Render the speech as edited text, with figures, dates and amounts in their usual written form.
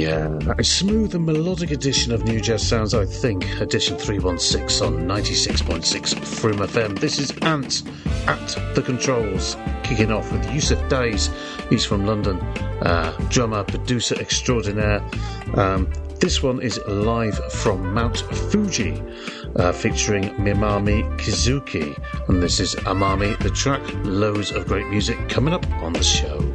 Yeah, a smooth and melodic edition of New Jazz Sounds, I think. Edition 316 on 96.6 Froome FM. This is Ant at the controls, kicking off with Yusuf Days. He's from London, drummer, producer extraordinaire. This one is live from Mount Fuji, featuring Mimami Kizuki. And this is Amami, the track. Loads of great music coming up on the show.